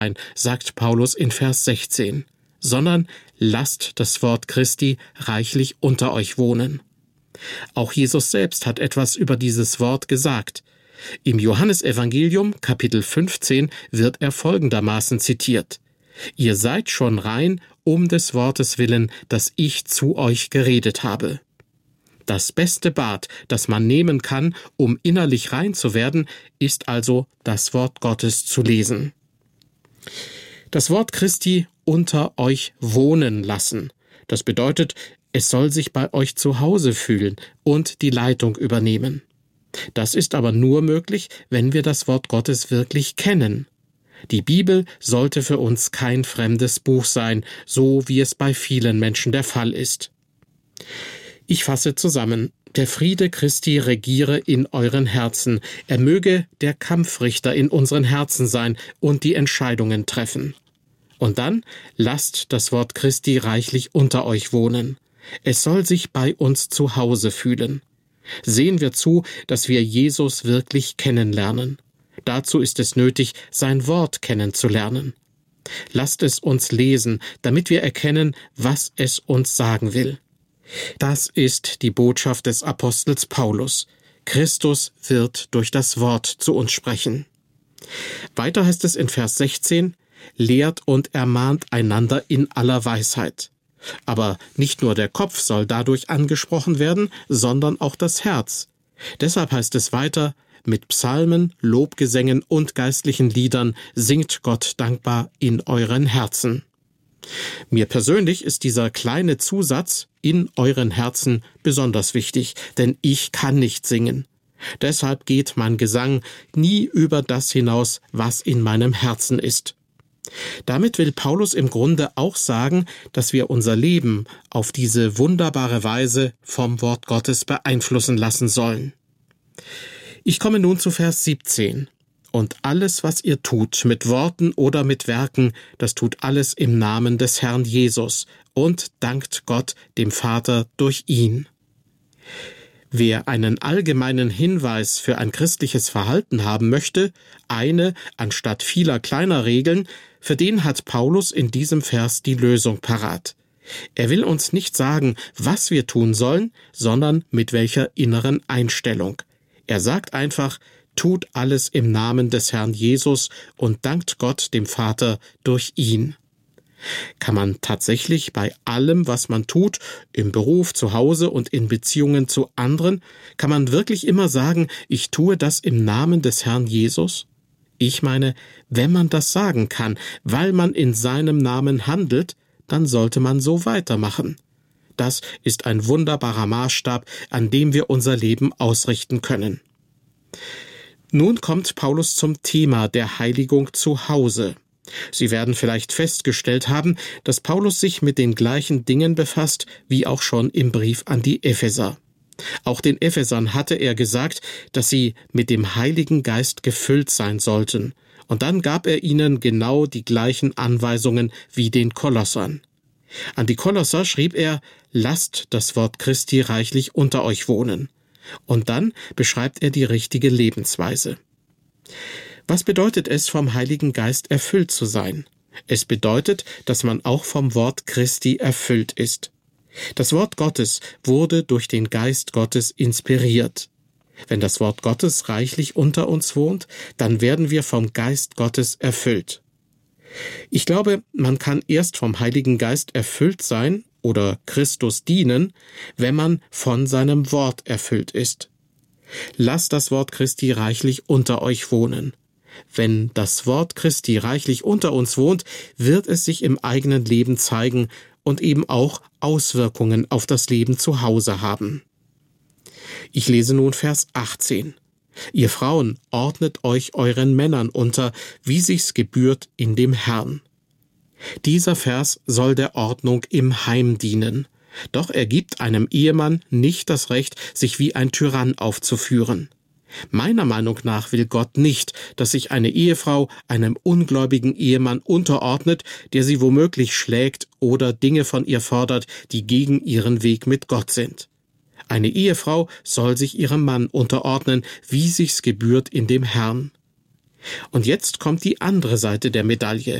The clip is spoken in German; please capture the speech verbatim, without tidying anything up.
sagt Paulus in Vers sechzehn, sondern lasst das Wort Christi reichlich unter euch wohnen. Auch Jesus selbst hat etwas über dieses Wort gesagt. Im Johannesevangelium, Kapitel fünfzehn, wird er folgendermaßen zitiert: Ihr seid schon rein um des Wortes willen, das ich zu euch geredet habe. Das beste Bad, das man nehmen kann, um innerlich rein zu werden, ist also das Wort Gottes zu lesen. Das Wort Christi unter euch wohnen lassen. Das bedeutet, es soll sich bei euch zu Hause fühlen und die Leitung übernehmen. Das ist aber nur möglich, wenn wir das Wort Gottes wirklich kennen. Die Bibel sollte für uns kein fremdes Buch sein, so wie es bei vielen Menschen der Fall ist. Ich fasse zusammen: Der Friede Christi regiere in euren Herzen. Er möge der Kampfrichter in unseren Herzen sein und die Entscheidungen treffen. Und dann lasst das Wort Christi reichlich unter euch wohnen. Es soll sich bei uns zu Hause fühlen. Sehen wir zu, dass wir Jesus wirklich kennenlernen. Dazu ist es nötig, sein Wort kennenzulernen. Lasst es uns lesen, damit wir erkennen, was es uns sagen will. Das ist die Botschaft des Apostels Paulus. Christus wird durch das Wort zu uns sprechen. Weiter heißt es in Vers sechzehn, lehrt und ermahnt einander in aller Weisheit. Aber nicht nur der Kopf soll dadurch angesprochen werden, sondern auch das Herz. Deshalb heißt es weiter, mit Psalmen, Lobgesängen und geistlichen Liedern singt Gott dankbar in euren Herzen. Mir persönlich ist dieser kleine Zusatz in euren Herzen besonders wichtig, denn ich kann nicht singen. Deshalb geht mein Gesang nie über das hinaus, was in meinem Herzen ist. Damit will Paulus im Grunde auch sagen, dass wir unser Leben auf diese wunderbare Weise vom Wort Gottes beeinflussen lassen sollen. Ich komme nun zu Vers siebzehn. Und alles, was ihr tut, mit Worten oder mit Werken, das tut alles im Namen des Herrn Jesus und dankt Gott, dem Vater, durch ihn. Wer einen allgemeinen Hinweis für ein christliches Verhalten haben möchte, eine anstatt vieler kleiner Regeln, für den hat Paulus in diesem Vers die Lösung parat. Er will uns nicht sagen, was wir tun sollen, sondern mit welcher inneren Einstellung. Er sagt einfach, tut alles im Namen des Herrn Jesus und dankt Gott, dem Vater, durch ihn. Kann man tatsächlich bei allem, was man tut, im Beruf, zu Hause und in Beziehungen zu anderen, kann man wirklich immer sagen, ich tue das im Namen des Herrn Jesus? Ich meine, wenn man das sagen kann, weil man in seinem Namen handelt, dann sollte man so weitermachen. Das ist ein wunderbarer Maßstab, an dem wir unser Leben ausrichten können. Nun kommt Paulus zum Thema der Heiligung zu Hause. Sie werden vielleicht festgestellt haben, dass Paulus sich mit den gleichen Dingen befasst, wie auch schon im Brief an die Epheser. Auch den Ephesern hatte er gesagt, dass sie mit dem Heiligen Geist gefüllt sein sollten. Und dann gab er ihnen genau die gleichen Anweisungen wie den Kolossern. An die Kolosser schrieb er, lasst das Wort Christi reichlich unter euch wohnen. Und dann beschreibt er die richtige Lebensweise. Was bedeutet es, vom Heiligen Geist erfüllt zu sein? Es bedeutet, dass man auch vom Wort Christi erfüllt ist. Das Wort Gottes wurde durch den Geist Gottes inspiriert. Wenn das Wort Gottes reichlich unter uns wohnt, dann werden wir vom Geist Gottes erfüllt. Ich glaube, man kann erst vom Heiligen Geist erfüllt sein oder Christus dienen, wenn man von seinem Wort erfüllt ist. Lasst das Wort Christi reichlich unter euch wohnen. Wenn das Wort Christi reichlich unter uns wohnt, wird es sich im eigenen Leben zeigen und eben auch Auswirkungen auf das Leben zu Hause haben. Ich lese nun Vers achtzehn. Ihr Frauen, ordnet euch euren Männern unter, wie sich's gebührt in dem Herrn. Dieser Vers soll der Ordnung im Heim dienen. Doch er gibt einem Ehemann nicht das Recht, sich wie ein Tyrann aufzuführen. Meiner Meinung nach will Gott nicht, dass sich eine Ehefrau einem ungläubigen Ehemann unterordnet, der sie womöglich schlägt oder Dinge von ihr fordert, die gegen ihren Weg mit Gott sind. Eine Ehefrau soll sich ihrem Mann unterordnen, wie sich's gebührt in dem Herrn. Und jetzt kommt die andere Seite der Medaille.